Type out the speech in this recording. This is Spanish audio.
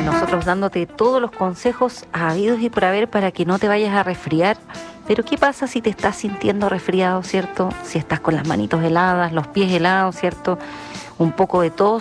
nosotros dándote todos los consejos habidos y por haber para que no te vayas a resfriar. Pero ¿qué pasa si te estás sintiendo resfriado, cierto? Si estás con las manitos heladas, los pies helados, ¿cierto? Un poco de tos